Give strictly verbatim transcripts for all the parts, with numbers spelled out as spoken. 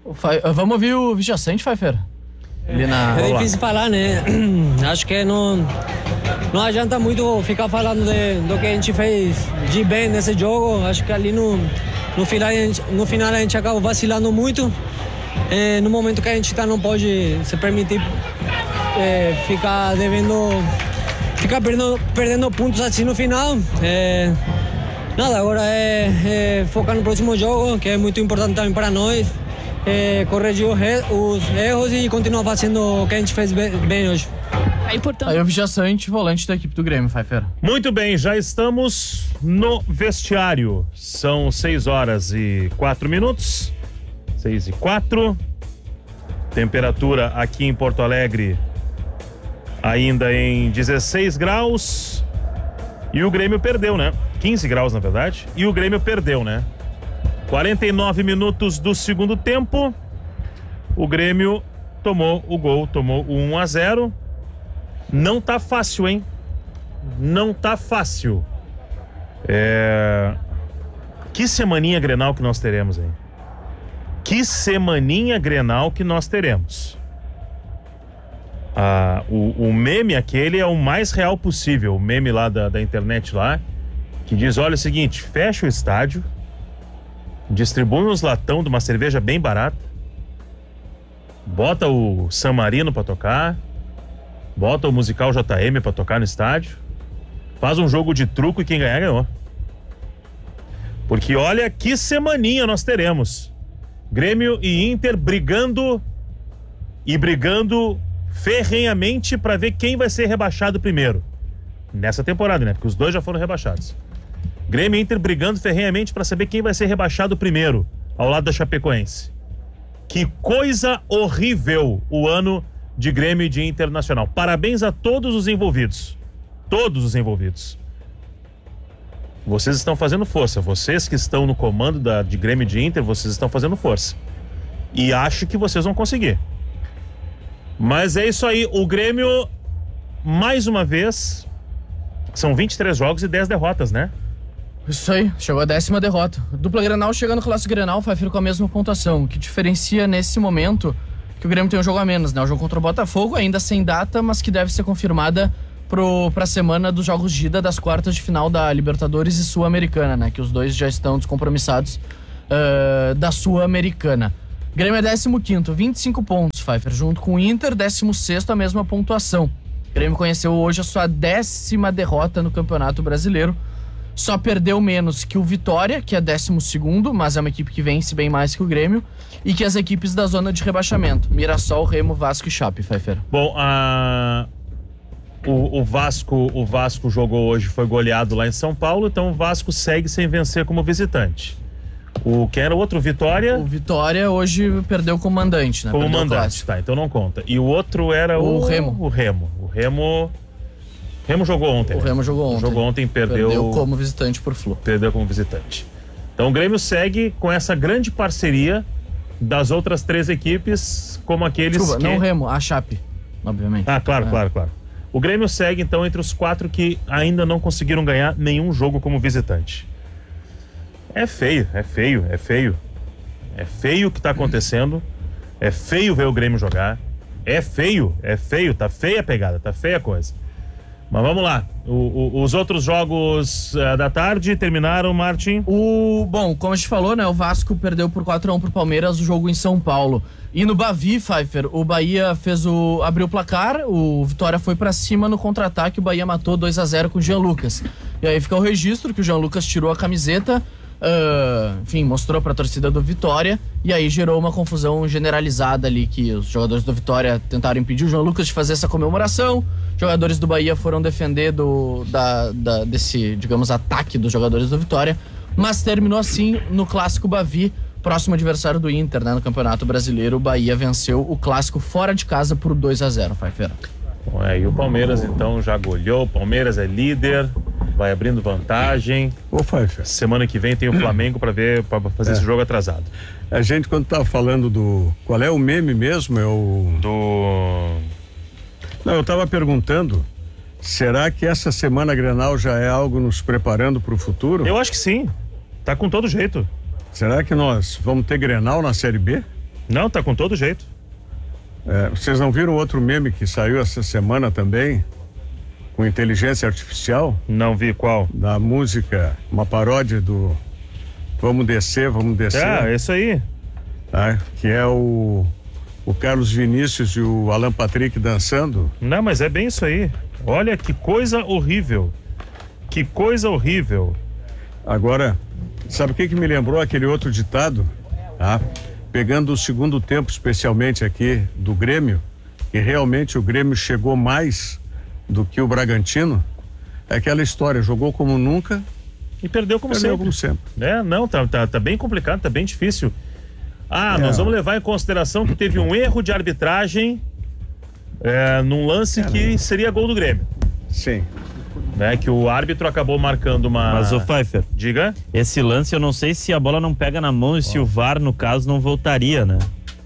Vamos ouvir o Vijaçante, Pfeiffer? Na... É difícil falar, né? Acho que não, não adianta muito ficar falando de, do que a gente fez de bem nesse jogo. Acho que ali no, no, final, a gente, no final a gente acaba vacilando muito. É, no momento que a gente está, não pode se permitir é, ficar devendo, ficar perdendo, perdendo pontos assim no final. É, nada, agora é, é focar no próximo jogo, que é muito importante também para nós. É, corrigir os erros e continuar fazendo o que a gente fez bem hoje. É importante. Aí o Vijaçante, volante da equipe do Grêmio, Pfeiffer. Muito bem, já estamos no vestiário. São seis horas e quatro minutos. seis e quatro. Temperatura aqui em Porto Alegre ainda em dezesseis graus. E o Grêmio perdeu, né? quinze graus, na verdade. E o Grêmio perdeu, né? quarenta e nove minutos do segundo tempo, o Grêmio tomou o gol, tomou o um a zero. Não tá fácil, hein? Não tá fácil. É... Que semaninha Grenal que nós teremos, hein? Que semaninha Grenal que nós teremos. Ah, o, o meme aquele é o mais real possível, o meme lá da, da internet lá, que diz, olha o seguinte, fecha o estádio, distribui uns latão de uma cerveja bem barata, bota o San Marino pra tocar, bota o musical J M pra tocar no estádio, faz um jogo de truco e quem ganhar ganhou. Porque olha que semaninha nós teremos. Grêmio e Inter brigando e brigando ferrenhamente pra ver quem vai ser rebaixado primeiro. Nessa temporada, né? Porque os dois já foram rebaixados. Grêmio e Inter brigando ferrenhamente para saber quem vai ser rebaixado primeiro, ao lado da Chapecoense. Que coisa horrível o ano de Grêmio e de Internacional. Parabéns a todos os envolvidos. Todos os envolvidos. Vocês estão fazendo força. Vocês que estão no comando da, de Grêmio e de Inter, vocês estão fazendo força. E acho que vocês vão conseguir. Mas é isso aí. O Grêmio, mais uma vez, são vinte e três jogos e dez derrotas, né? Isso aí, chegou a décima derrota. Dupla Grenal chegando no Clássico Grenal, Pfeiffer com a mesma pontuação. O que diferencia nesse momento que o Grêmio tem um jogo a menos, né? O jogo contra o Botafogo, ainda sem data, mas que deve ser confirmada pro, pra semana dos jogos de ida das quartas de final da Libertadores e Sul-Americana, né? Que os dois já estão descompromissados uh, da Sul-Americana. Grêmio é décimo quinto, vinte e cinco pontos, Pfeiffer, junto com o Inter, décimo sexto, a mesma pontuação. O Grêmio conheceu hoje a sua décima derrota no Campeonato Brasileiro. Só perdeu menos que o Vitória, que é décimo segundo, mas é uma equipe que vence bem mais que o Grêmio, e que as equipes da zona de rebaixamento, Mirassol, Remo, Vasco e Chape, Pfeiffer. Bom, a... o, o, Vasco, o Vasco jogou hoje, foi goleado lá em São Paulo, então o Vasco segue sem vencer como visitante. O que era o outro, Vitória? O Vitória hoje perdeu como mandante, né? Como perdeu mandante, tá, então não conta. E o outro era o... O Remo. O Remo. O Remo... Remo jogou ontem. O né? Remo jogou ontem. Jogou ontem, perdeu... Perdeu como visitante por Flu. Perdeu como visitante. Então o Grêmio segue com essa grande parceria das outras três equipes, como aqueles Desculpa, que... não o Remo, a Chape, obviamente. Ah, claro, é. claro, claro. O Grêmio segue, então, entre os quatro que ainda não conseguiram ganhar nenhum jogo como visitante. É feio, é feio, é feio. É feio o que tá acontecendo. É feio ver o Grêmio jogar. É feio, é feio, tá feia a pegada, tá feia a coisa. Mas vamos lá, o, o, os outros jogos uh, da tarde terminaram, Martin? O, bom, como a gente falou, né, o Vasco perdeu por quatro a um pro Palmeiras o jogo em São Paulo. E no Bavi, Pfeiffer, o Bahia fez o, abriu o placar, o Vitória foi pra cima no contra-ataque, o Bahia matou dois a zero com o Jean Lucas. E aí fica o registro que o Jean Lucas tirou a camiseta, uh, enfim, mostrou pra torcida do Vitória, e aí gerou uma confusão generalizada ali, que os jogadores do Vitória tentaram impedir o Jean Lucas de fazer essa comemoração. Jogadores do Bahia foram defender do, da, da, desse, digamos, ataque dos jogadores do Vitória, mas terminou assim no Clássico Bavi, próximo adversário do Inter, né, no Campeonato Brasileiro. O Bahia venceu o Clássico fora de casa por dois a zero, Pfeiffer. Bom, é, e o Palmeiras então já goleou, o Palmeiras é líder, vai abrindo vantagem. Ô, Pfeiffer. Semana que vem tem o Flamengo para ver, para fazer é. esse jogo atrasado. A gente, quando tá falando do... Qual é o meme mesmo? É o... Do... Não, eu estava perguntando, será que essa semana Grenal já é algo nos preparando para o futuro? Eu acho que sim, tá com todo jeito. Será que nós vamos ter Grenal na Série B? Não, tá com todo jeito. É, vocês não viram outro meme que saiu essa semana também? Com inteligência artificial? Não vi qual. Da música, uma paródia do Vamos Descer, Vamos Descer. Ah, isso aí. Tá? Que é o, o Carlos Vinícius e o Alan Patrick dançando. Não, mas é bem isso aí. Olha que coisa horrível. Que coisa horrível. Agora, sabe o que que me lembrou aquele outro ditado? Tá? Pegando o segundo tempo, especialmente aqui do Grêmio, que realmente o Grêmio chegou mais do que o Bragantino, é aquela história, jogou como nunca e perdeu como perdeu sempre. como sempre. É, não, tá, tá, tá bem complicado, tá bem difícil. Ah, é. Nós vamos levar em consideração que teve um erro de arbitragem é, num lance é, que seria gol do Grêmio. Sim. Né, que o árbitro acabou marcando uma... Mas o Pfeiffer, diga. Esse lance eu não sei se a bola não pega na mão e oh. se o V A R, no caso, não voltaria, né?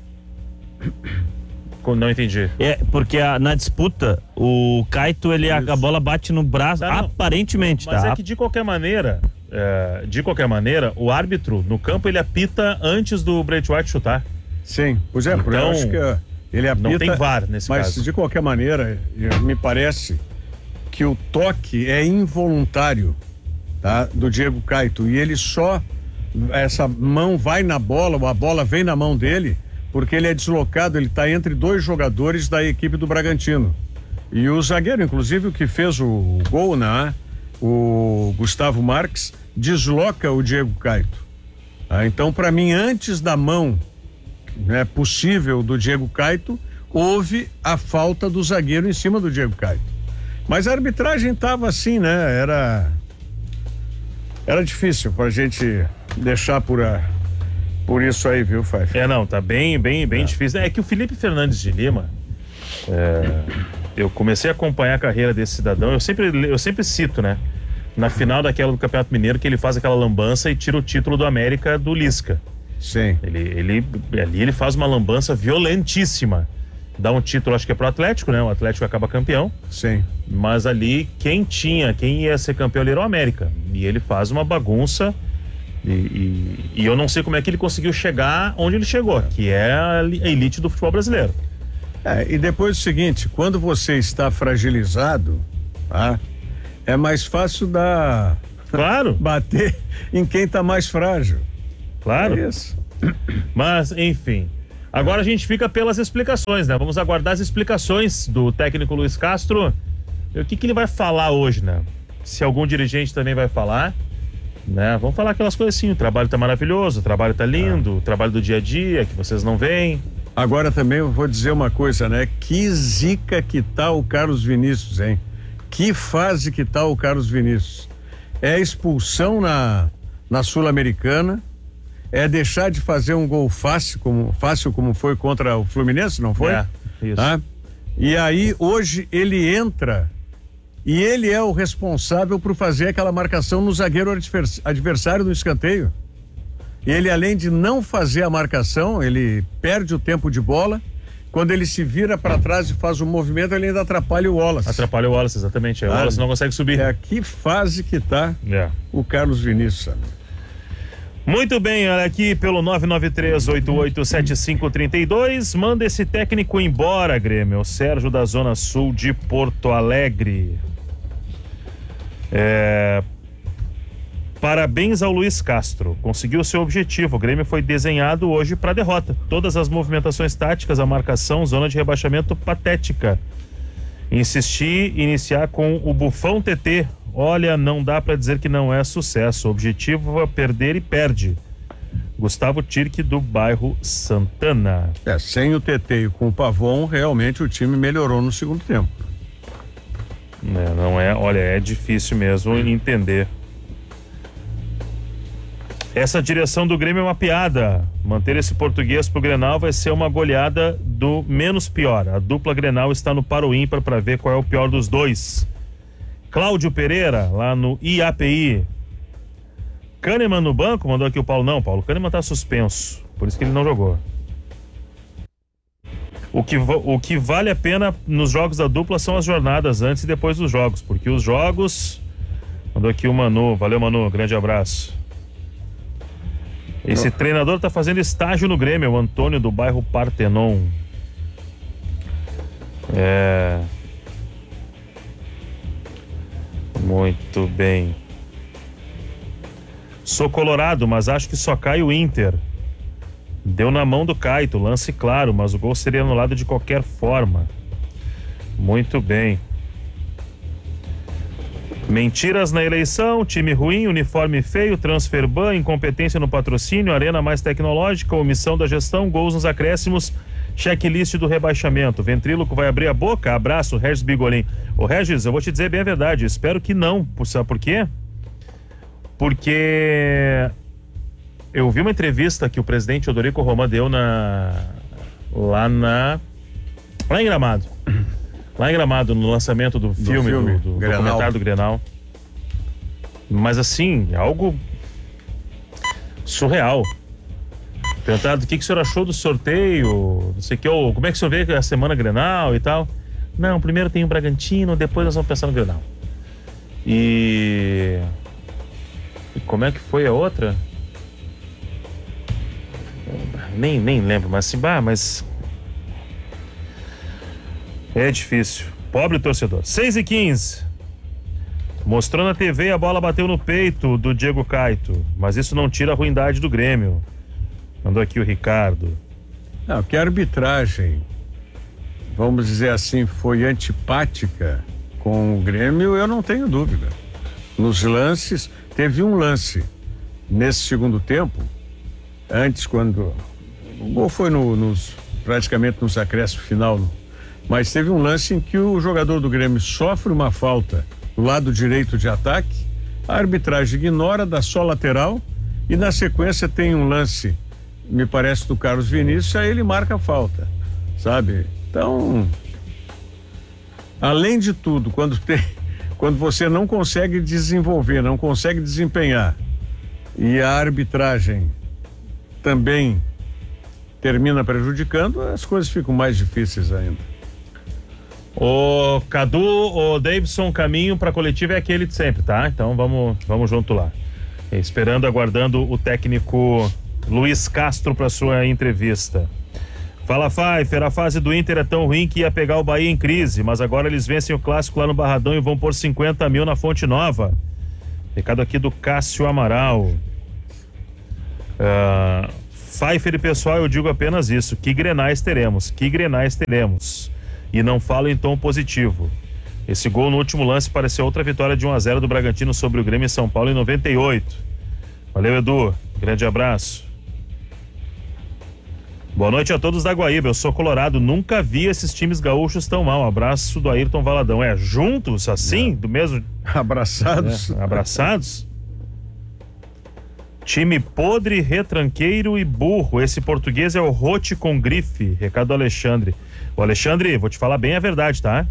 Não entendi. É, porque a, na disputa, o Caito, ele, a, a bola bate no braço, tá, aparentemente, mas tá? Mas é que de qualquer maneira, é, de qualquer maneira, o árbitro no campo, ele apita antes do Brett White chutar. Sim, pois é, então, eu acho que ele apita... Não tem V A R nesse mas caso. Mas de qualquer maneira, me parece que o toque é involuntário, tá? Do Diego Caito, e ele só, essa mão vai na bola, ou a bola vem na mão dele, porque ele é deslocado, ele está entre dois jogadores da equipe do Bragantino. E o zagueiro, inclusive, o que fez o gol, né? O Gustavo Marques, desloca o Diego Caito. Ah, então, para mim, antes da mão, né, possível do Diego Caito, houve a falta do zagueiro em cima do Diego Caito. Mas a arbitragem estava assim, né? Era, era difícil pra gente deixar por a... Por isso aí, viu, Pfeiffer? É, não, tá bem, bem, bem é. difícil. É que o Felipe Fernandes de Lima, é, eu comecei a acompanhar a carreira desse cidadão, eu sempre, eu sempre cito, né? Na final daquela do Campeonato Mineiro, que ele faz aquela lambança e tira o título do América do Lisca. Sim. Ele, ele, ali ele faz uma lambança violentíssima. Dá um título, acho que é pro Atlético, né? O Atlético acaba campeão. Sim. Mas ali, quem tinha, quem ia ser campeão ali era o América. E ele faz uma bagunça... E, e, e eu não sei como é que ele conseguiu chegar onde ele chegou, que é a elite do futebol brasileiro. É, e depois o seguinte, quando você está fragilizado, tá? É mais fácil dar... Claro. bater em quem está mais frágil. Claro. É isso. Mas, enfim. Agora a gente fica pelas explicações, né? Vamos aguardar as explicações do técnico Luiz Castro. O que que ele vai falar hoje, né? Se algum dirigente também vai falar... Né? Vamos falar aquelas coisas assim, o trabalho tá maravilhoso, o trabalho tá lindo, é. o trabalho do dia a dia, que vocês não veem. Agora também eu vou dizer uma coisa, né? Que zica que tá o Carlos Vinícius, hein? Que fase que tá o Carlos Vinícius. É expulsão na, na Sul-Americana, é deixar de fazer um gol fácil como, fácil como foi contra o Fluminense, não foi? É, isso. Ah? E aí hoje ele entra... E ele é o responsável por fazer aquela marcação no zagueiro adversário no escanteio. E ele, além de não fazer a marcação, ele perde o tempo de bola. Quando ele se vira para trás e faz o movimento, ele ainda atrapalha o Wallace. Atrapalha o Wallace, exatamente. O ah, Wallace não consegue subir. É que fase que tá é. o Carlos Vinícius, sabe? Muito bem, olha aqui pelo nove nove três oito oito sete cinco três dois. Manda esse técnico embora, Grêmio. O Sérgio da Zona Sul de Porto Alegre. É... Parabéns ao Luiz Castro, conseguiu seu objetivo. O Grêmio foi desenhado hoje para derrota. Todas as movimentações táticas, a marcação, zona de rebaixamento patética. Insistir, iniciar com o bufão T T. Olha, não dá para dizer que não é sucesso. O objetivo é perder e perde. Gustavo Tirque, do bairro Santana. É, sem o T T e com o Pavon, realmente o time melhorou no segundo tempo. É, não é, olha, é difícil mesmo entender. Essa direção do Grêmio é uma piada. Manter esse português pro Grenal vai ser uma goleada do menos pior. A dupla Grenal está no paro ímpar para ver qual é o pior dos dois. Cláudio Pereira, lá no I A P I. Kahneman no banco, mandou aqui o Paulo. Não, Paulo, Kahneman tá suspenso, por isso que ele não jogou. O que, o que vale a pena nos jogos da dupla são as jornadas antes e depois dos jogos, porque os jogos... Mandou aqui o Manu, valeu Manu, grande abraço. Esse treinador tá fazendo estágio no Grêmio, o Antônio do bairro Partenon. É. Muito bem. Sou colorado, mas acho que só cai o Inter. Deu na mão do Caito, lance claro, mas o gol seria anulado de qualquer forma. Muito bem. Mentiras na eleição, time ruim, uniforme feio, transfer ban, incompetência no patrocínio, arena mais tecnológica, omissão da gestão, gols nos acréscimos, checklist do rebaixamento. Ventríloco vai abrir a boca? Abraço, Regis Bigolin. Ô Regis, eu vou te dizer bem a verdade, espero que não. Sabe por quê? Porque eu vi uma entrevista que o presidente Odorico Roman deu na lá na lá em Gramado. Lá em Gramado, no lançamento do, do filme, filme, do, do documentário do Grenal. Mas assim, algo surreal. Perguntado o que, que o senhor achou do sorteio, não sei o que, ou como é que o senhor vê a semana Grenal e tal. Não, primeiro tem o Bragantino, depois nós vamos pensar no Grenal. E... e como é que foi a outra? Nem, nem lembro, mas assim, bah, mas... é difícil. Pobre torcedor. seis e quinze. Mostrou na T V, a bola bateu no peito do Diego Caito. Mas isso não tira a ruindade do Grêmio. Mandou aqui o Ricardo. Não, que a arbitragem, vamos dizer assim, foi antipática com o Grêmio, eu não tenho dúvida. Nos lances, teve um lance nesse segundo tempo, antes quando... o gol foi no, nos, praticamente nos acréscimos final, mas teve um lance em que o jogador do Grêmio sofre uma falta do lado direito de ataque, a arbitragem ignora, dá só lateral, e na sequência tem um lance, me parece, do Carlos Vinícius, aí ele marca a falta, sabe? Então, além de tudo, quando, tem, quando você não consegue desenvolver, não consegue desempenhar, e a arbitragem também termina prejudicando, as coisas ficam mais difíceis ainda. O Cadu, o Davidson, caminho para coletiva é aquele de sempre, tá? Então vamos, vamos junto lá. Esperando, aguardando o técnico Luiz Castro para sua entrevista. Fala, Pfeiffer, a fase do Inter é tão ruim que ia pegar o Bahia em crise, mas agora eles vencem o clássico lá no Barradão e vão pôr cinquenta mil na Fonte Nova. Recado aqui do Cássio Amaral. Uh, Pfeiffer e pessoal, eu digo apenas isso: que grenais teremos, que grenais teremos. E não falo em tom positivo. Esse gol no último lance pareceu outra vitória de um a zero do Bragantino sobre o Grêmio em São Paulo em noventa e oito. Valeu, Edu. Grande abraço. Boa noite a todos da Guaíba. Eu sou colorado, nunca vi esses times gaúchos tão mal. Abraço do Ayrton Valadão. É, juntos assim, é. Do mesmo... Abraçados. É, abraçados. Time podre, retranqueiro e burro. Esse português é o Rote com grife. Recado do Alexandre. Ô Alexandre, vou te falar bem a verdade, tá?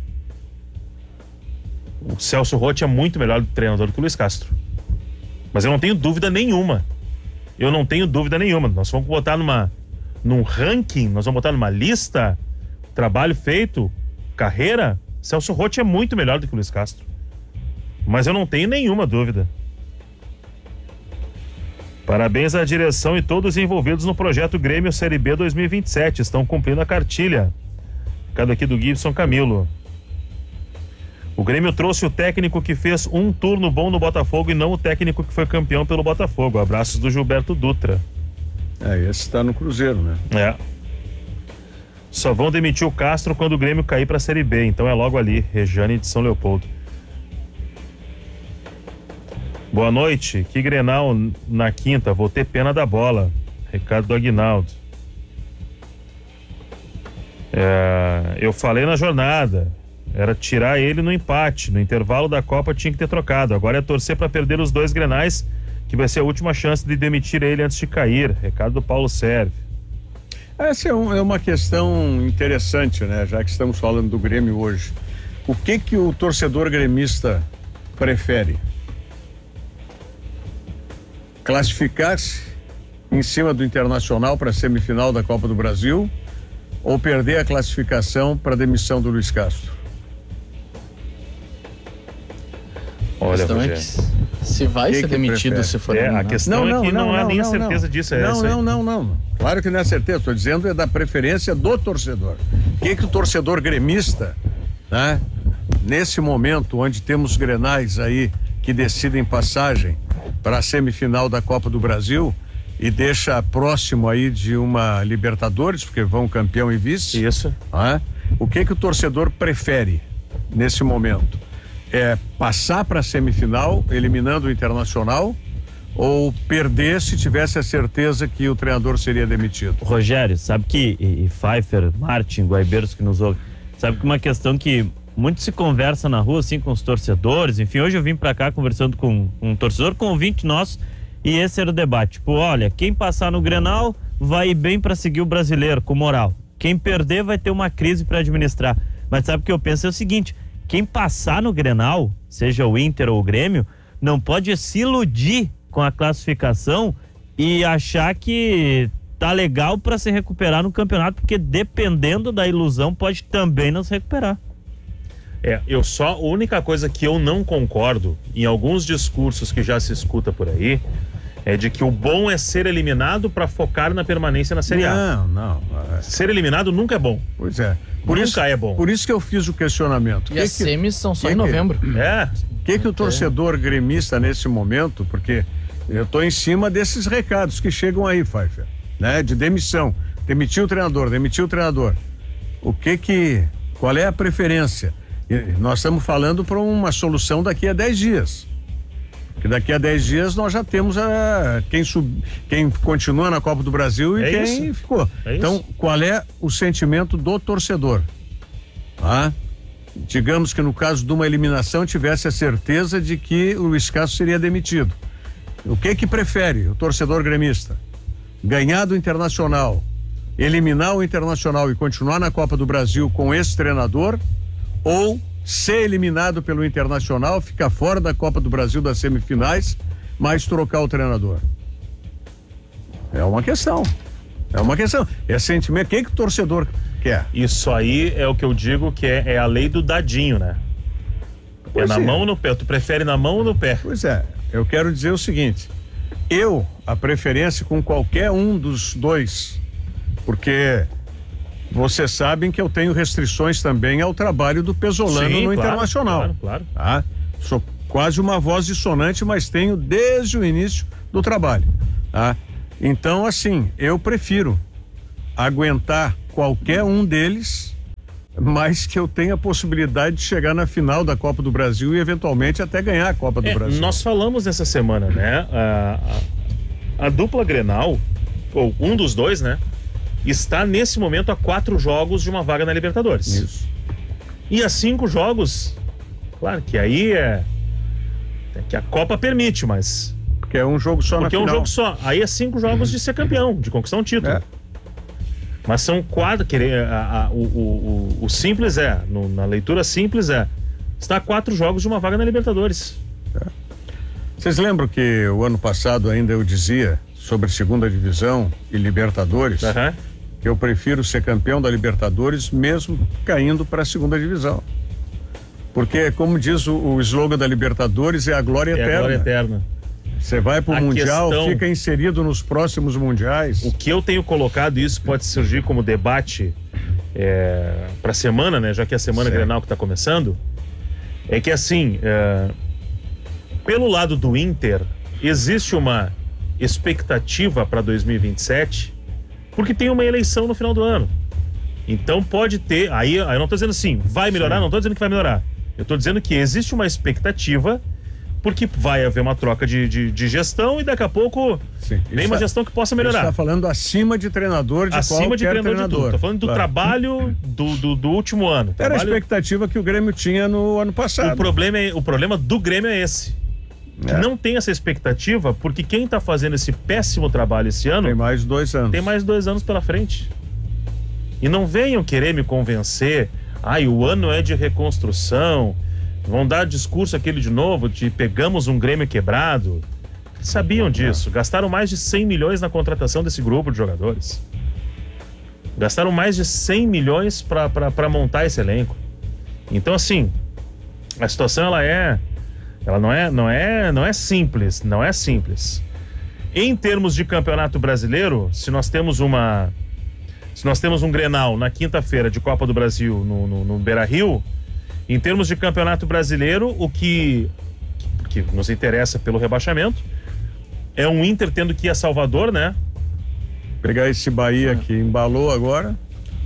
O Celso Rotti é muito melhor do treinador do que o Luiz Castro. Mas eu não tenho dúvida nenhuma. Eu não tenho dúvida nenhuma. Nós vamos botar numa num ranking, nós vamos botar numa lista, trabalho feito, carreira. Celso Rotti é muito melhor do que o Luiz Castro. Mas eu não tenho nenhuma dúvida. Parabéns à direção e todos envolvidos no projeto Grêmio Série B dois mil e vinte e sete. Estão cumprindo a cartilha. Recado aqui do Gibson Camilo. O Grêmio trouxe o técnico que fez um turno bom no Botafogo e não o técnico que foi campeão pelo Botafogo. Abraços do Gilberto Dutra. É, esse tá no Cruzeiro, né? É. Só vão demitir o Castro quando o Grêmio cair pra Série B, então é logo ali. Rejane de São Leopoldo. Boa noite. Que Grenal na quinta, vou ter pena da bola. Recado do Aguinaldo. É, eu falei na jornada, era tirar ele no empate, no intervalo da Copa tinha que ter trocado, agora é torcer para perder os dois Grenais, que vai ser a última chance de demitir ele antes de cair. Recado do Paulo Serve. Essa é, um, é uma questão interessante, né? Já que estamos falando do Grêmio hoje. O que que o torcedor gremista prefere? Classificar-se em cima do Internacional para a semifinal da Copa do Brasil ou perder a classificação para a demissão do Luiz Castro? Olha, Rogério. Se vai que ser que demitido prefere? se for É, a eliminado. questão é que não, há nem a certeza não. disso. É não, essa aí. não, não, não. Claro que não é certeza. Estou dizendo é da preferência do torcedor. O que, que o torcedor gremista, né? Nesse momento onde temos Grenais aí que decidem passagem para a semifinal da Copa do Brasil e deixa próximo aí de uma Libertadores, porque vão campeão e vice. Isso. Né? O que que o torcedor prefere nesse momento? É passar para a semifinal, eliminando o Internacional, ou perder se tivesse a certeza que o treinador seria demitido? Rogério, sabe que, e, e Pfeiffer, Martin, Guaibeiros que nos ouvem, sabe que uma questão que muito se conversa na rua, assim, com os torcedores, enfim, hoje eu vim pra cá conversando com um torcedor, com um ouvinte nosso, e esse era o debate. Tipo, olha, quem passar no Grenal vai ir bem pra seguir o brasileiro, com moral. Quem perder vai ter uma crise pra administrar. Mas sabe o que eu penso? É o seguinte, quem passar no Grenal, seja o Inter ou o Grêmio, não pode se iludir com a classificação e achar que tá legal pra se recuperar no campeonato, porque dependendo da ilusão pode também não se recuperar. É, eu só, a única coisa que eu não concordo em alguns discursos que já se escuta por aí é de que o bom é ser eliminado para focar na permanência na Série A. Não, não. É. Ser eliminado nunca é bom. Pois é. Por Nunca isso, é bom. Por isso que eu fiz o questionamento. E que as que, semis são só que em novembro. É. O que, que o torcedor gremista nesse momento, porque eu estou em cima desses recados que chegam aí, Pfeiffer, né? De demissão. Demitiu o treinador, demitiu o treinador. O que que, qual é a preferência? E nós estamos falando para uma solução daqui a dez dias. Porque daqui a dez dias nós já temos a, quem, sub, quem continua na Copa do Brasil e É quem isso. ficou. É então, isso. qual é o sentimento do torcedor? Ah, digamos que no caso de uma eliminação tivesse a certeza de que o Luiz Castro seria demitido. O que que prefere o torcedor gremista? Ganhar do Internacional, eliminar o Internacional e continuar na Copa do Brasil com esse treinador, ou ser eliminado pelo Internacional, ficar fora da Copa do Brasil das semifinais, mas trocar o treinador? É uma questão. É uma questão. É sentimento. O que que o torcedor quer? Isso aí é o que eu digo que é, é a lei do dadinho, né? Pois é na é. mão ou no pé? Tu prefere na mão ou no pé? Pois é. Eu quero dizer o seguinte. Eu, a preferência com qualquer um dos dois, porque vocês sabem que eu tenho restrições também ao trabalho do Pesolano Sim, no claro, Internacional. Claro, claro. Tá? Sou quase uma voz dissonante, mas tenho desde o início do trabalho. Tá? Então, assim, eu prefiro aguentar qualquer um deles, mas que eu tenha a possibilidade de chegar na final da Copa do Brasil e eventualmente até ganhar a Copa do É, Brasil. nós falamos nessa semana, né? A, a, a dupla Grenal, ou um dos dois, né? Está nesse momento a quatro jogos de uma vaga na Libertadores. Isso. E a cinco jogos, claro que aí é, é que a Copa permite, mas Porque é um jogo só porque na é um final. jogo só. Aí é cinco jogos de ser campeão, de conquistar um título. É. Mas são quatro. Querer, a, a, o, o, o, o simples é, no, na leitura simples é, está a quatro jogos de uma vaga na Libertadores. Vocês lembram que o ano passado ainda eu dizia sobre segunda divisão e Libertadores, Uhum. que eu prefiro ser campeão da Libertadores mesmo caindo para a segunda divisão. Porque, como diz o, o slogan da Libertadores, é a glória É a eterna. glória eterna. Você vai para A o Mundial, questão- fica inserido nos próximos Mundiais. O que eu tenho colocado, e isso pode surgir como debate é, para a semana, né? Já que é a semana Certo. Grenal que está começando, é que assim, é, pelo lado do Inter, existe uma expectativa para dois mil e vinte e sete, porque tem uma eleição no final do ano. Então pode ter, aí eu não estou dizendo assim, vai melhorar, Sim. não estou dizendo que vai melhorar. Eu estou dizendo que existe uma expectativa, porque vai haver uma troca de, de, de gestão e daqui a pouco Sim. vem Isso uma é- gestão que possa Você melhorar. está falando acima de treinador de Acima qualquer de treinador, treinador. de tudo. Tô falando do Claro. trabalho do, do, do último ano. Era a Trabalho- expectativa que o Grêmio tinha no ano passado. o, problema é, o problema do Grêmio é esse. Que É. não tem essa expectativa, porque quem tá fazendo esse péssimo trabalho esse ano Tem mais dois anos. tem mais dois anos pela frente. E não venham querer me convencer, ai, o ano é de reconstrução, vão dar discurso aquele de novo, de pegamos um Grêmio quebrado. Eles sabiam disso, gastaram mais de cem milhões na contratação desse grupo de jogadores. Gastaram mais de cem milhões para montar esse elenco. Então, assim, a situação ela é, Ela não é, não é, não é simples, não é simples. Em termos de Campeonato Brasileiro, se nós temos uma, se nós temos um Grenal na quinta-feira de Copa do Brasil no, no, no Beira-Rio, em termos de Campeonato Brasileiro, o que, que nos interessa pelo rebaixamento é um Inter tendo que ir a Salvador, né? Pegar esse Bahia é. que embalou agora.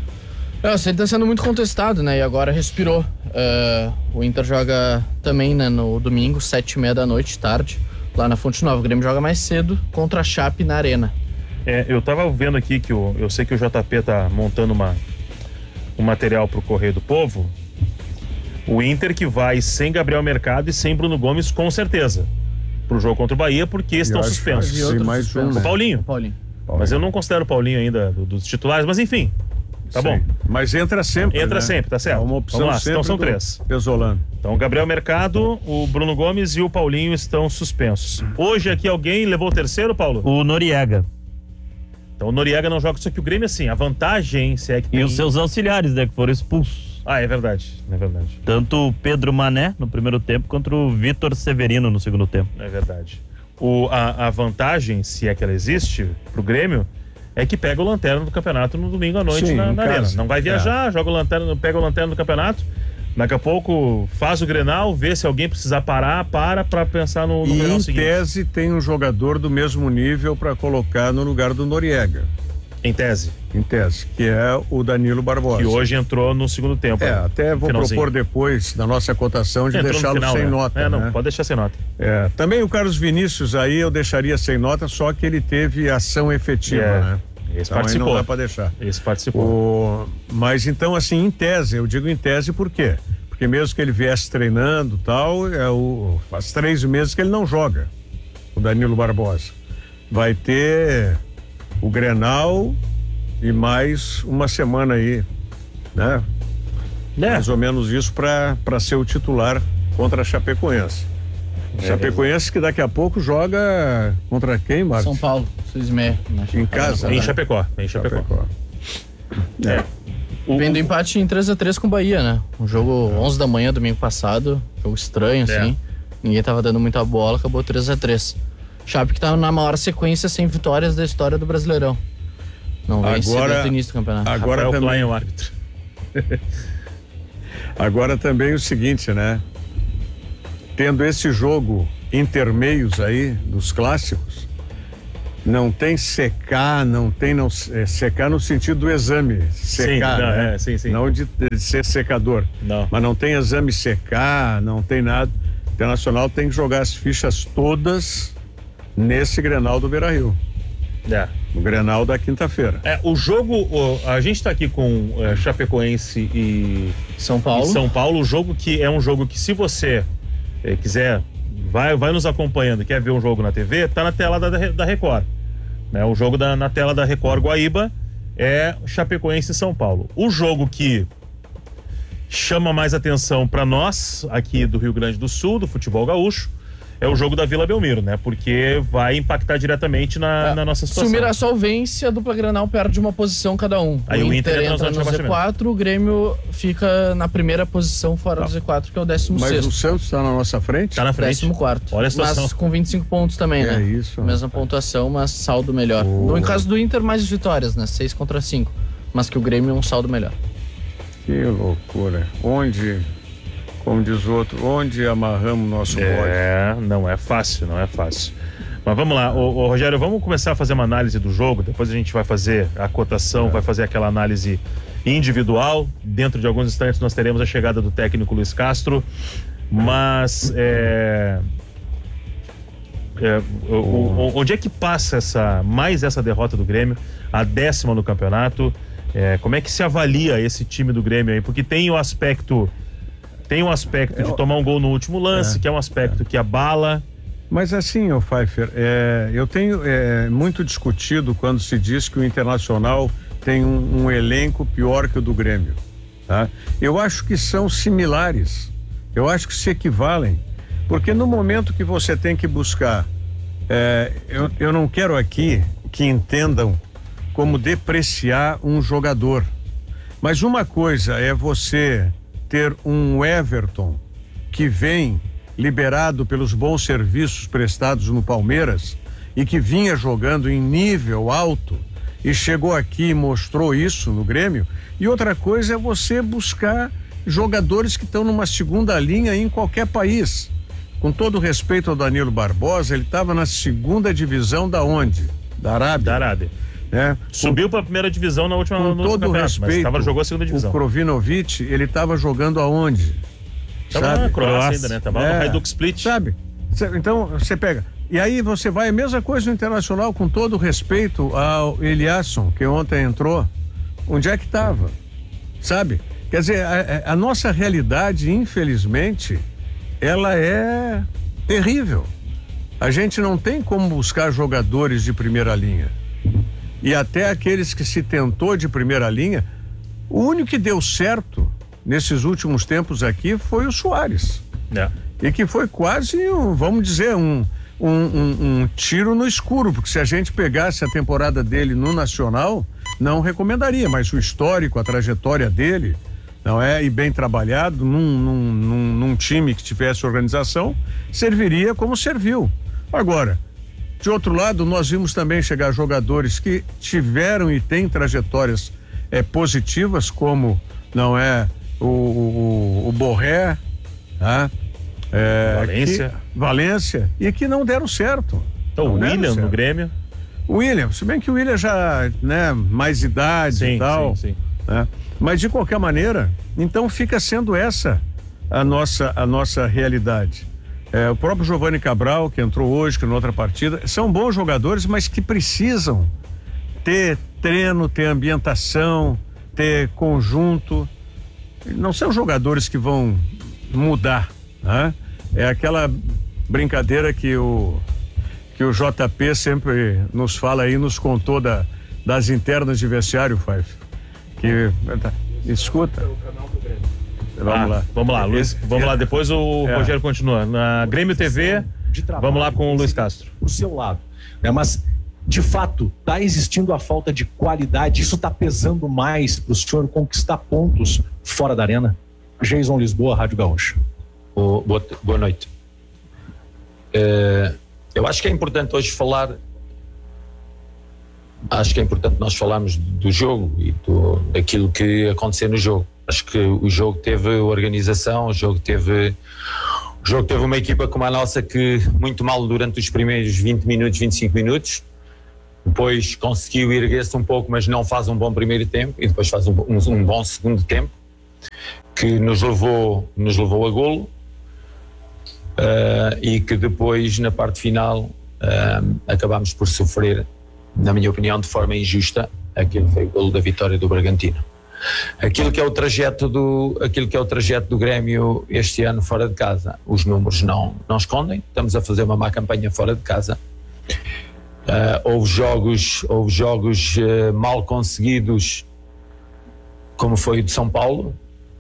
É, ele tá sendo muito contestado, né? E agora respirou. Uh, o Inter joga também, né, no domingo, sete e meia da noite, tarde, lá na Fonte Nova. O Grêmio joga mais cedo contra a Chape na Arena. É, eu tava vendo aqui que o, eu sei que o J P tá montando uma, um material pro Correio do Povo. O Inter que vai sem Gabriel Mercado e sem Bruno Gomes, com certeza, pro jogo contra o Bahia, porque estão suspensos. E mais suspensos. Um, né? O Paulinho. O Paulinho. Mas eu não considero o Paulinho ainda dos titulares, mas enfim. Tá Sim. bom. Mas entra sempre. Entra né? sempre, tá certo. É uma opção. Vamos lá, sempre então são do três. Pesolano. Então, o Gabriel Mercado, o Bruno Gomes e o Paulinho estão suspensos. Hoje aqui alguém levou o terceiro, Paulo? O Noriega. Então o Noriega não joga, só que o Grêmio, assim, a vantagem, se é que tem... E os seus auxiliares, né, que foram expulsos. Ah, é verdade, é verdade. Tanto o Pedro Mané no primeiro tempo, quanto o Vitor Severino no segundo tempo. É verdade. O, a, a vantagem, se é que ela existe, pro Grêmio, é que pega o Lanterna do campeonato no domingo à noite. Sim, na, na arena. Não vai viajar, é. joga o Lanterna, pega o Lanterna do campeonato, daqui a pouco faz o Grenal, vê se alguém precisar parar, para pra pensar no, no e Grenal em seguinte. tese tem um jogador do mesmo nível para colocar no lugar do Noriega. Em tese. Em tese, que é o Danilo Barbosa. Que hoje entrou no segundo tempo. É, né? até vou Finalzinho. propor depois, na nossa cotação, de deixá-lo sem né? nota. É, não, né? pode deixar sem nota. É, também o Carlos Vinícius aí eu deixaria sem nota, só que ele teve ação efetiva, é. né? Esse então, participou. Aí não dá pra deixar. Esse participou. O... Mas então, assim, em tese, eu digo em tese por quê? Porque mesmo que ele viesse treinando e tal, é o... faz três meses que ele não joga, o Danilo Barbosa. Vai ter o Grenal e mais uma semana aí, né? É. Mais ou menos isso para ser o titular contra a Chapecoense. É, Chapecoense que daqui a pouco joga contra quem, Marcos? São Paulo, seis e meia. Em casa? Em Chapecó. Em Chapecó. Chapecó. É. O... Vem do empate em três a três com o Bahia, né? Um jogo onze da manhã, domingo passado. Jogo estranho, é. assim. Ninguém tava dando muita bola, acabou três a três. Chape que tá na maior sequência sem vitórias da história do Brasileirão. Não vence agora, desde o início do campeonato. Agora Rafael também é o árbitro. Agora também o seguinte, né? Tendo esse jogo intermeios aí dos clássicos, não tem secar, não tem não é, secar no sentido do exame secar, sim, não, né? é, sim, sim. Não de, de ser secador. Não. Mas não tem exame secar, não tem nada. O Internacional tem que jogar as fichas todas nesse Grenal do Beira-Rio. É. O Grenal da quinta-feira. É, o jogo, o, a gente tá aqui com é, Chapecoense e São Paulo. E São Paulo, o jogo que é um jogo que se você é, quiser, vai, vai nos acompanhando, quer ver um jogo na T V, tá na tela da, da Record. Né? O jogo da, na tela da Record Guaíba é Chapecoense e São Paulo. O jogo que chama mais atenção para nós, aqui do Rio Grande do Sul, do futebol gaúcho, é o jogo da Vila Belmiro, né? Porque vai impactar diretamente na, é, na nossa situação. Se o Mirassol vence, a dupla Grenal perde uma posição cada um. Aí o, o Inter, Inter entra no Z quatro, o Grêmio fica na primeira posição fora tá. do Z quatro, que é o décimo sexto. Mas o Santos está na nossa frente? Tá na frente. décimo quarto. Olha a situação. Mas com vinte e cinco pontos também, é né? Isso. Mesma pontuação, mas saldo melhor. Oh. No caso do Inter, mais vitórias, né? seis contra cinco. Mas que o Grêmio é um saldo melhor. Que loucura. Onde... Como diz o outro, onde amarramos nosso bode? É, não é fácil, não é fácil. Mas vamos lá, ô, ô, Rogério, vamos começar a fazer uma análise do jogo, depois a gente vai fazer a cotação, é. vai fazer aquela análise individual. Dentro de alguns instantes nós teremos a chegada do técnico Luiz Castro, mas é, é, o, o, onde é que passa essa, mais essa derrota do Grêmio, a décima no campeonato? É, como é que se avalia esse time do Grêmio aí? Porque tem o aspecto... Tem um aspecto de tomar um gol no último lance, é, que é um aspecto é. que abala. Mas assim, ô Pfeiffer, é, eu tenho é, muito discutido quando se diz que o Internacional tem um, um elenco pior que o do Grêmio. Tá? Eu acho que são similares. Eu acho que se equivalem. Porque no momento que você tem que buscar, é, eu, eu não quero aqui que entendam como depreciar um jogador. Mas uma coisa é você ter um Everton que vem liberado pelos bons serviços prestados no Palmeiras e que vinha jogando em nível alto e chegou aqui e mostrou isso no Grêmio. E outra coisa é você buscar jogadores que estão numa segunda linha em qualquer país. Com todo respeito ao Danilo Barbosa, ele estava na segunda divisão da onde? Da Arábia. Da Arábia. É, Subiu para a primeira divisão na última com no todo respeito, mas tava, jogou a segunda divisão. O Krovinovic, ele estava jogando aonde? Tava na Croácia ainda, né? Tava é, no Hajduk Split. Sabe? Então, você pega. E aí você vai, a mesma coisa no Internacional, com todo respeito ao Eliasson, que ontem entrou. Onde é que estava? Sabe? Quer dizer, a, a nossa realidade, infelizmente, ela é terrível. A gente não tem como buscar jogadores de primeira linha. E até aqueles que se tentou de primeira linha, o único que deu certo nesses últimos tempos aqui foi o Soares. É. E que foi quase, um, vamos dizer, um, um, um, um tiro no escuro, porque se a gente pegasse a temporada dele no Nacional, não recomendaria, mas o histórico, a trajetória dele, não é, e bem trabalhado, num, num, num, num time que tivesse organização, serviria como serviu. Agora, de outro lado, nós vimos também chegar jogadores que tiveram e têm trajetórias é, positivas, como, não é, o, o, o Borré, tá? É, Valência. Que, Valência, e que não deram certo. Então, o William no Grêmio. O William, se bem que o William já, né, mais idade sim, e tal. Sim, sim. Né? Mas de qualquer maneira, então fica sendo essa a nossa, a nossa realidade. É, o próprio Giovani Cabral, que entrou hoje, que na outra partida, são bons jogadores, mas que precisam ter treino, ter ambientação, ter conjunto. Não são jogadores que vão mudar, né? É aquela brincadeira que o que o J P sempre nos fala aí, nos contou da, das internas de vestiário, Five. Que, escuta. Vamos ah, lá. Vamos lá, Luiz. Esse, vamos é, lá, depois o é. Rogério continua. Na Grêmio T V, vamos lá com o Luiz Castro. Pro seu lado. É, mas, de fato, está existindo a falta de qualidade. Isso está pesando mais para o senhor conquistar pontos fora da arena? Jason Lisboa, Rádio Gaúcha. Oh, boa, boa noite. É, eu acho que é importante hoje falar. Acho que é importante nós falarmos do jogo e do, daquilo que aconteceu no jogo. Acho que o jogo teve organização, o jogo teve, o jogo teve uma equipa como a nossa que muito mal durante os primeiros vinte minutos, vinte e cinco minutos. Depois conseguiu erguer-se um pouco, mas não faz um bom primeiro tempo e depois faz um, um, um bom segundo tempo que nos levou, nos levou a golo uh, e que depois na parte final uh, acabámos por sofrer, na minha opinião, de forma injusta, aquele foi o golo da vitória do Bragantino. Aquilo que é o trajeto do, aquilo que é o trajeto do Grêmio este ano fora de casa, os números não, não escondem. Estamos a fazer uma má campanha fora de casa. Uh, houve jogos, houve jogos uh, mal conseguidos, como foi o de São Paulo,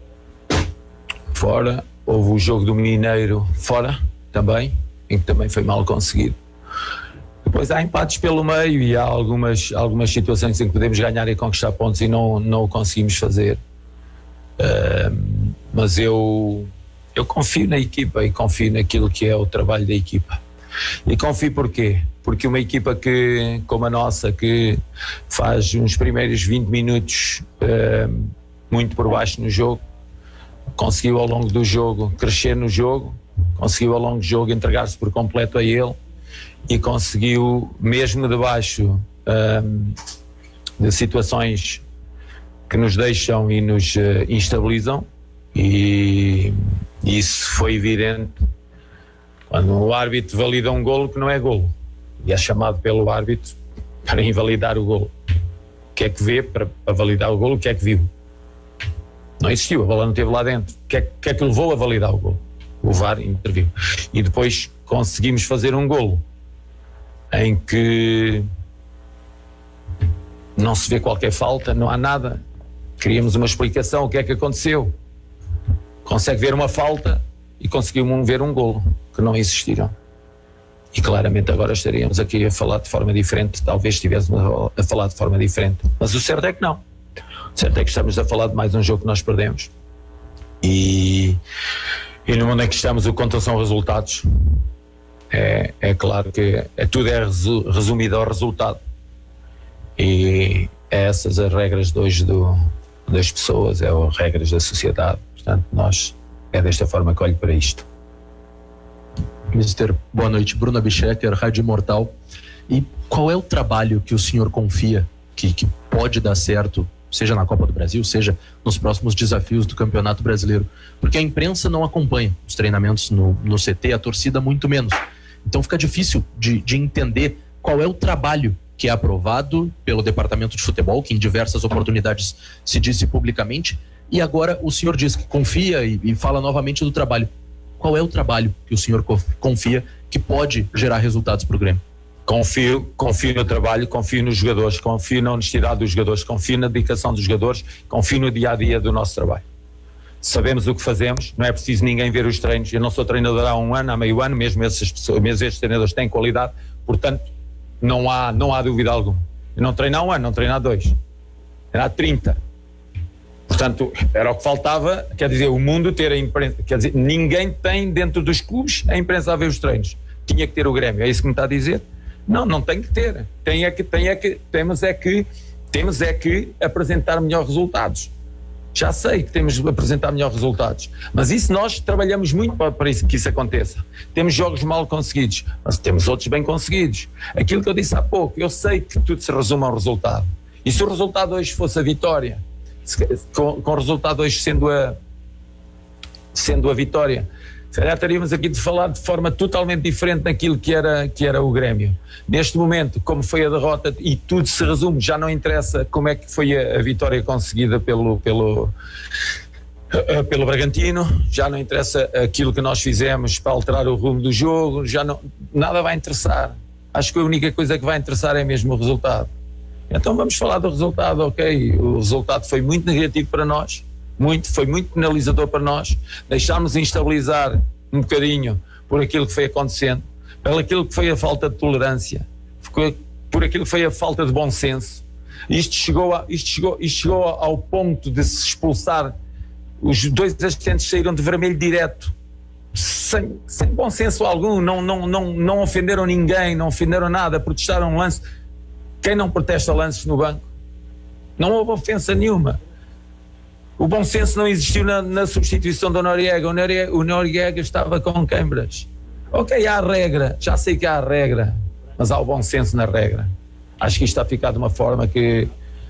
fora. Houve o jogo do Mineiro fora também, em que também foi mal conseguido. Depois há empates pelo meio e há algumas, algumas situações em que podemos ganhar e conquistar pontos e não, não o conseguimos fazer. Uh, mas eu, eu confio na equipa e confio naquilo que é o trabalho da equipa. E confio porquê? Porque uma equipa que, como a nossa, que faz uns primeiros vinte minutos uh, muito por baixo no jogo, conseguiu ao longo do jogo crescer no jogo, conseguiu ao longo do jogo entregar-se por completo a ele, e conseguiu, mesmo debaixo um, de situações que nos deixam e nos uh, instabilizam, e isso foi evidente quando o árbitro valida um golo que não é golo e é chamado pelo árbitro para invalidar o golo. O que é que vê para, para validar o golo? O que é que viu? Não existiu, a bola não esteve lá dentro. O que é, que é que levou a validar o golo? O V A R interviu. E depois conseguimos fazer um golo em que não se vê qualquer falta, não há nada. Queríamos uma explicação, o que é que aconteceu? Consegue ver uma falta e conseguimos ver um golo, que não existiram. E claramente agora estaríamos aqui a falar de forma diferente, talvez estivéssemos a falar de forma diferente. Mas o certo é que não. O certo é que estamos a falar de mais um jogo que nós perdemos. E E no mundo em que estamos, o que conta são resultados. É, é claro que é, tudo é resu, resumido ao resultado. E é essas as regras de hoje do, das pessoas, é as regras da sociedade. Portanto, nós é desta forma que olho para isto. Mister, boa noite. Bruno Bichecker, Rádio Imortal. E qual é o trabalho que o senhor confia que, que pode dar certo, seja na Copa do Brasil, seja nos próximos desafios do Campeonato Brasileiro? Porque a imprensa não acompanha os treinamentos no, no C T, a torcida muito menos. Então fica difícil de, de entender qual é o trabalho que é aprovado pelo Departamento de Futebol, que em diversas oportunidades se disse publicamente, e agora o senhor diz que confia e, e fala novamente do trabalho. Qual é o trabalho que o senhor confia que pode gerar resultados para o Grêmio? Confio, confio no trabalho, confio nos jogadores, confio na honestidade dos jogadores, confio na dedicação dos jogadores, confio no dia-a-dia do nosso trabalho. Sabemos o que fazemos, não é preciso ninguém ver os treinos. Eu não sou treinador há um ano, há meio ano, mesmo esses, mesmo esses treinadores têm qualidade, portanto não há, não há dúvida alguma. Eu não treino há um ano, não treino há dois, treino há trinta. Portanto, era o que faltava, quer dizer, o mundo ter a imprensa, quer dizer, ninguém tem dentro dos clubes a imprensa a ver os treinos. Tinha que ter o Grêmio, é isso que me está a dizer? Não, não tem que ter. Tem é que, tem é que, temos, é que, temos é que apresentar melhores resultados. Já sei que temos de apresentar melhores resultados, mas isso nós trabalhamos muito para, para isso, que isso aconteça. Temos jogos mal conseguidos, mas temos outros bem conseguidos. Aquilo que eu disse há pouco, eu sei que tudo se resume ao resultado. E se o resultado hoje fosse a vitória, com, com o resultado hoje sendo a, sendo a vitória, se calhar estaríamos aqui de falar de forma totalmente diferente daquilo que era, que era o Grêmio. Neste momento, como foi a derrota e tudo se resume, já não interessa como é que foi a, a vitória conseguida pelo, pelo, uh, pelo Bragantino, já não interessa aquilo que nós fizemos para alterar o rumo do jogo, já não, nada vai interessar. Acho que a única coisa que vai interessar é mesmo o resultado. Então vamos falar do resultado, ok? O resultado foi muito negativo para nós. Muito, foi muito penalizador para nós, deixámos instabilizar um bocadinho por aquilo que foi acontecendo, por aquilo que foi a falta de tolerância, por aquilo que foi a falta de bom senso. Isto chegou, a, isto chegou, isto chegou ao ponto de se expulsar, os dois assistentes saíram de vermelho direto, sem, sem bom senso algum, não, não, não, não ofenderam ninguém, não ofenderam nada, protestaram um lance. Quem não protesta lances no banco? Não houve ofensa nenhuma. O bom senso não existiu na, na substituição do Noriega. O Noriega, o Noriega estava com câimbras. Ok, há a regra, já sei que há a regra, mas há o bom senso na regra. Acho que isto está a ficar de uma forma que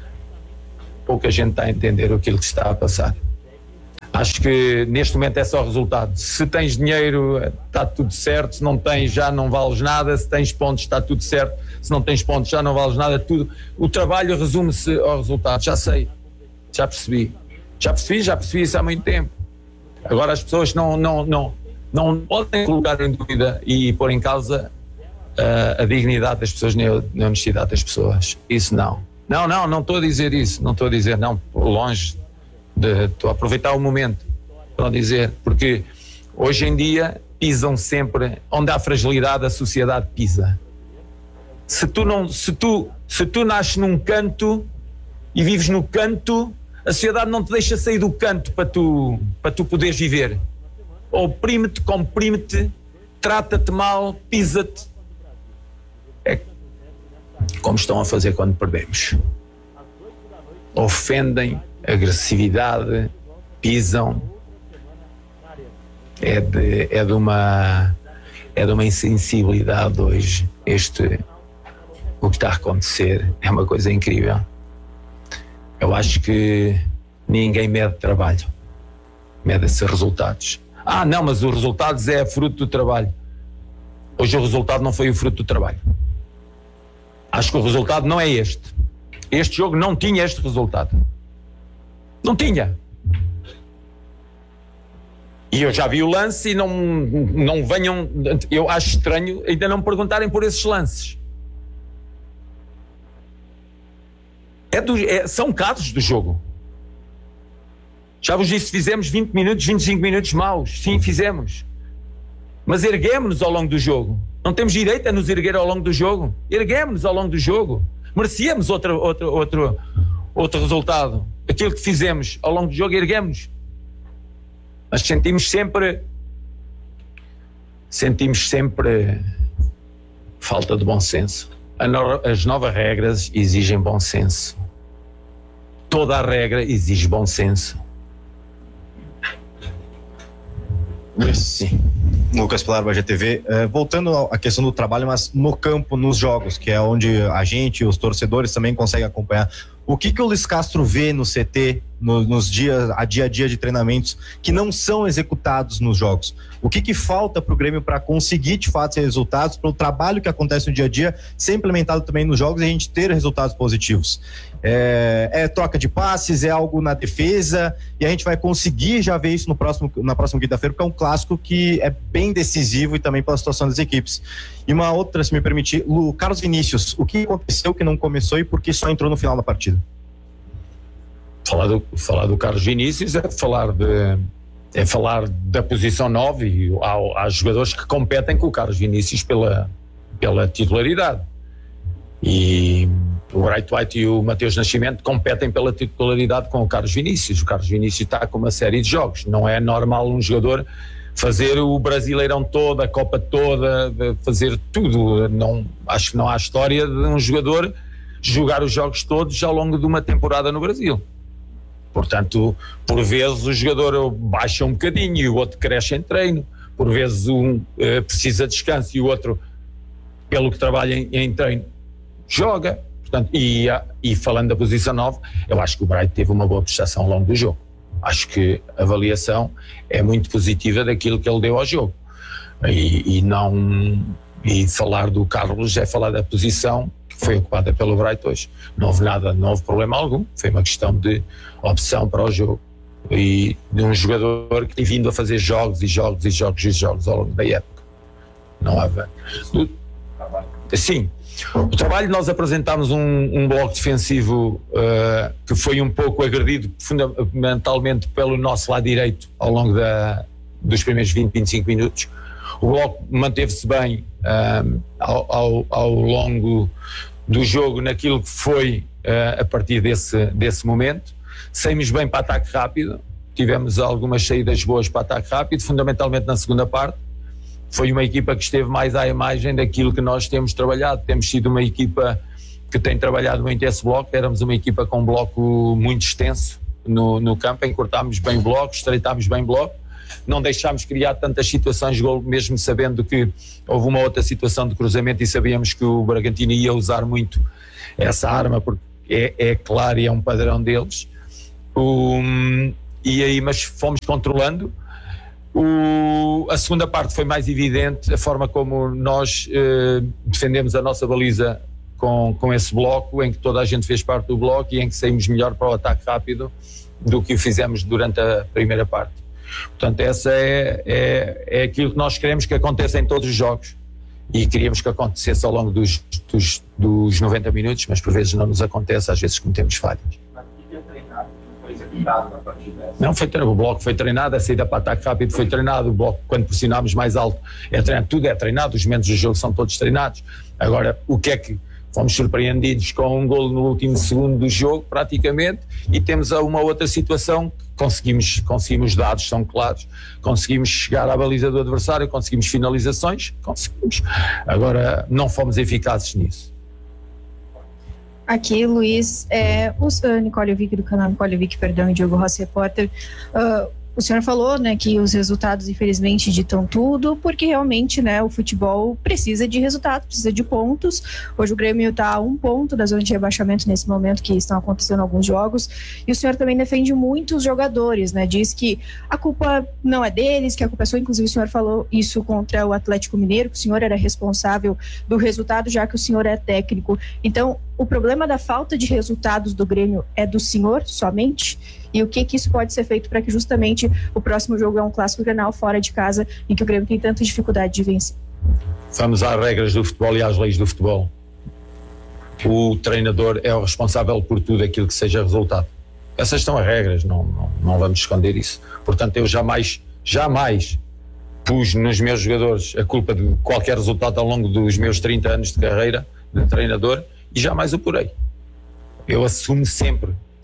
pouca gente está a entender aquilo que está a passar. Acho que neste momento é só resultado. Se tens dinheiro, está tudo certo. Se não tens, já não vales nada. Se tens pontos, está tudo certo. Se não tens pontos, já não vales nada. Tudo. O trabalho resume-se ao resultado. Já sei, já percebi. Já percebi, já percebi isso há muito tempo. Agora as pessoas não, não, não, não podem colocar em dúvida e pôr em causa uh, a dignidade das pessoas, nem a honestidade das pessoas. Isso não. Não, não, não estou a dizer isso. Não estou a dizer, não, longe de... Estou a aproveitar o momento para dizer, porque hoje em dia pisam sempre, onde há fragilidade a sociedade pisa. Se tu, não, se tu, se tu nasces num canto e vives no canto, a sociedade não te deixa sair do canto para tu, para tu poderes viver. Oprime-te, comprime-te, trata-te mal, pisa-te. É como estão a fazer quando perdemos. Ofendem, agressividade, pisam. É de, é de uma é de uma insensibilidade hoje. Este, o que está a acontecer é uma coisa incrível. Eu acho que ninguém mede trabalho, mede-se resultados. Ah, não, mas os resultados é fruto do trabalho. Hoje o resultado não foi o fruto do trabalho. Acho que o resultado não é este. Este jogo não tinha este resultado. Não tinha. E eu já vi o lance e não, não venham... Eu acho estranho ainda não me perguntarem por esses lances. É do, é, são casos do jogo. Já vos disse, fizemos vinte minutos, vinte e cinco minutos maus. Sim, fizemos. Mas erguemos-nos ao longo do jogo. Não temos direito a nos erguer ao longo do jogo. Erguemos-nos ao longo do jogo. Merecíamos outro, outro, outro, outro resultado. Aquilo que fizemos ao longo do jogo, erguemos-nos. Mas sentimos sempre sentimos sempre falta de bom senso. As novas regras exigem bom senso. Toda a regra exige bom senso. Sim. Lucas Pilar, G T V. É, voltando à questão do trabalho, mas no campo, nos jogos, que é onde a gente, os torcedores também conseguem acompanhar. O que que o Luiz Castro vê no C T, no, nos dias, a dia a dia de treinamentos, que não são executados nos jogos? O que que falta para o Grêmio para conseguir, de fato, esses resultados, para o trabalho que acontece no dia a dia ser implementado também nos jogos e a gente ter resultados positivos? É, é troca de passes, é algo na defesa, e a gente vai conseguir já ver isso no próximo, na próxima quinta-feira, porque é um clássico que é bem decisivo e também pela situação das equipes. E uma outra, se me permitir, o Carlos Vinícius, o que aconteceu que não começou e por que só entrou no final da partida? Falar do, falar do Carlos Vinícius é falar de é falar da posição nove, e há, há jogadores que competem com o Carlos Vinícius pela, pela titularidade, e o Bright White e o Mateus Nascimento competem pela titularidade com o Carlos Vinícius. O Carlos Vinícius está com uma série de jogos, não é normal um jogador fazer o Brasileirão todo, a Copa toda, fazer tudo. Não, acho que não há história de um jogador jogar os jogos todos ao longo de uma temporada no Brasil. Portanto, por vezes o jogador baixa um bocadinho e o outro cresce em treino, por vezes um uh, precisa de descanso e o outro, pelo que trabalha em, em treino, joga. Portanto, e, e falando da posição nove, eu acho que o Bright teve uma boa prestação ao longo do jogo. Acho que a avaliação é muito positiva daquilo que ele deu ao jogo. E, e não e falar do Carlos é falar da posição que foi ocupada pelo Bright hoje. Não houve nada, não houve problema algum, foi uma questão de opção para o jogo e de um jogador que tem vindo a fazer jogos e jogos e jogos e jogos ao longo da época. Não há. Sim, o trabalho, nós apresentámos um, um bloco defensivo uh, que foi um pouco agredido fundamentalmente pelo nosso lado direito ao longo da, dos primeiros vinte, vinte e cinco minutos. O bloco manteve-se bem uh, ao, ao, ao longo do jogo naquilo que foi uh, a partir desse, desse momento. Saímos bem para ataque rápido, tivemos algumas saídas boas para ataque rápido, fundamentalmente na segunda parte. Foi uma equipa que esteve mais à imagem daquilo que nós temos trabalhado. Temos sido uma equipa que tem trabalhado muito esse bloco. Éramos uma equipa com um bloco muito extenso no, no campo, encurtámos bem bloco, estreitámos bem bloco, não deixámos criar tantas situações de gol, mesmo sabendo que houve uma outra situação de cruzamento e sabíamos que o Bragantino ia usar muito essa arma, porque é, é claro e é um padrão deles. Um, e aí, mas fomos controlando. O, a segunda parte foi mais evidente, a forma como nós eh, defendemos a nossa baliza com, com esse bloco, em que toda a gente fez parte do bloco e em que saímos melhor para o ataque rápido do que o fizemos durante a primeira parte. Portanto, essa é, é, é aquilo que nós queremos que aconteça em todos os jogos e queríamos que acontecesse ao longo dos, dos, dos noventa minutos, mas por vezes não nos acontece, às vezes cometemos falhas. Não foi treinado, o bloco foi treinado, a saída para ataque rápido foi treinado, o bloco quando pressionámos mais alto é treinado, tudo é treinado, os momentos do jogo são todos treinados. Agora, o que é que fomos surpreendidos com um golo no último segundo do jogo, praticamente, e temos uma outra situação que conseguimos, conseguimos dados, são claros, conseguimos chegar à baliza do adversário, conseguimos finalizações, conseguimos. Agora, não fomos eficazes nisso. Aqui, Luiz, é, o uh, Nicole Vick, do canal Nicole Vick, perdão, e Diogo Rossi, repórter. Uh, o senhor falou, né, que os resultados, infelizmente, ditam tudo, porque realmente, né, o futebol precisa de resultados, precisa de pontos. Hoje o Grêmio está a um ponto da zona de rebaixamento nesse momento que estão acontecendo alguns jogos. E o senhor também defende muito os jogadores, né? Diz que a culpa não é deles, que a culpa é sua. Inclusive, o senhor falou isso contra o Atlético Mineiro, que o senhor era responsável do resultado, já que o senhor é técnico. Então, o problema da falta de resultados do Grêmio é do senhor somente? E o que que isso pode ser feito para que justamente o próximo jogo é um clássico Grenal fora de casa, em que o Grêmio tem tanta dificuldade de vencer? Vamos às regras do futebol e às leis do futebol. O treinador é o responsável por tudo aquilo que seja resultado. Essas são as regras, não, não, não vamos esconder isso. Portanto, eu jamais, jamais pus nos meus jogadores a culpa de qualquer resultado ao longo dos meus trinta anos de carreira de treinador e jamais o porei. Eu assumo sempre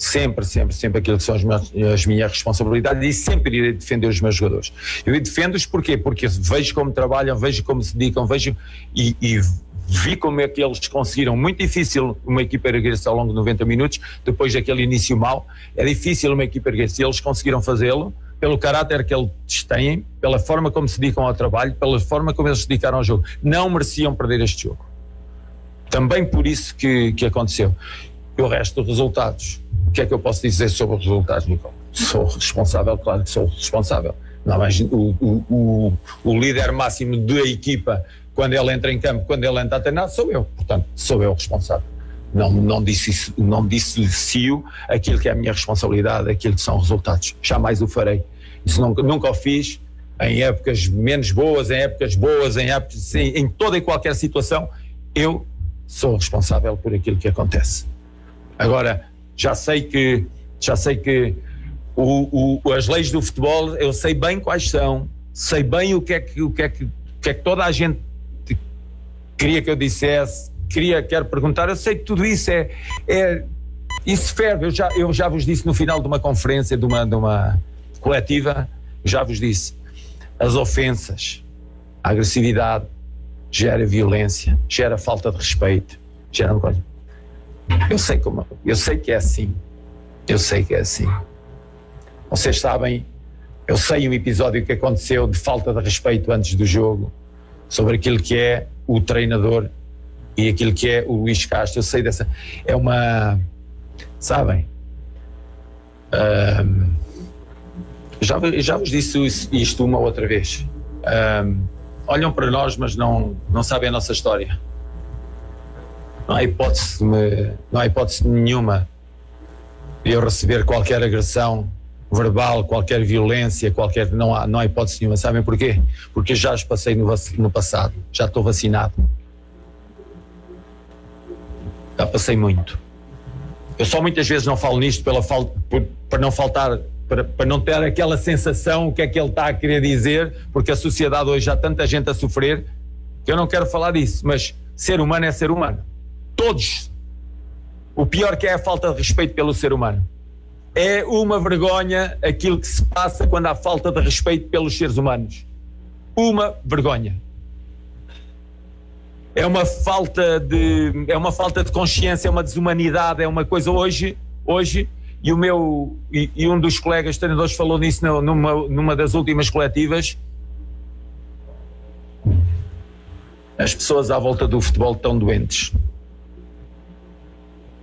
sempre, sempre, sempre aquilo que são as minhas, as minhas responsabilidades e sempre irei defender os meus jogadores. Eu defendo-os porquê? Porque vejo como trabalham, vejo como se dedicam, vejo e, e vi como é que eles conseguiram. Muito difícil uma equipa erguer-se ao longo de noventa minutos, depois daquele início mau, é difícil uma equipa erguer-se, eles conseguiram fazê-lo pelo caráter que eles têm, pela forma como se dedicam ao trabalho, pela forma como eles se dedicaram ao jogo. Não mereciam perder este jogo. Também por isso que, que aconteceu. E o resto dos resultados, o que é que eu posso dizer sobre os resultados, Nicole? Sou responsável, claro que sou responsável. Não, mas o, o, o, o líder máximo da equipa, quando ele entra em campo, quando ele entra a treinar, sou eu. Portanto, sou eu o responsável. Não, não, disse, não dissocio aquilo que é a minha responsabilidade, aquilo que são resultados. Jamais o farei. Isso nunca, nunca o fiz, em épocas menos boas, em épocas boas, em épocas, em, em toda e qualquer situação, eu sou responsável por aquilo que acontece. Agora, já sei que, já sei que o, o, as leis do futebol, eu sei bem quais são, sei bem o que é que, o que, é que, o que, é que toda a gente queria que eu dissesse, queria, quero perguntar, eu sei que tudo isso é, é isso ferve, eu já, eu já vos disse no final de uma conferência, de uma, de uma coletiva, já vos disse, as ofensas, a agressividade gera violência, gera falta de respeito, gera uma coisa. Eu sei como, eu sei que é assim, eu sei que é assim. Vocês sabem, eu sei um episódio que aconteceu de falta de respeito antes do jogo, sobre aquilo que é o treinador e aquilo que é o Luís Castro, eu sei dessa, é uma, sabem, um, já, já vos disse isto uma outra vez, um, olham para nós mas não, não sabem a nossa história, não há hipótese, não há hipótese nenhuma de eu receber qualquer agressão verbal, qualquer violência, qualquer, não há, não há hipótese nenhuma, sabem porquê? Porque já os passei no, no passado, já estou vacinado. Já passei muito. Eu só muitas vezes não falo nisto pela falta, por, para não faltar, para, para não ter aquela sensação o que é que ele está a querer dizer, porque a sociedade hoje há tanta gente a sofrer que eu não quero falar disso, mas ser humano é ser humano. Todos. O pior que é a falta de respeito pelo ser humano. É uma vergonha aquilo que se passa quando há falta de respeito pelos seres humanos. Uma vergonha. É uma falta de, é uma falta de consciência, é uma desumanidade, é uma coisa hoje, hoje, e o meu, e, e um dos colegas treinadores falou nisso numa, numa das últimas coletivas. As pessoas à volta do futebol estão doentes.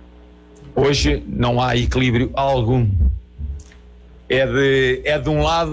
Hoje não há equilíbrio algum. É de, é de um lado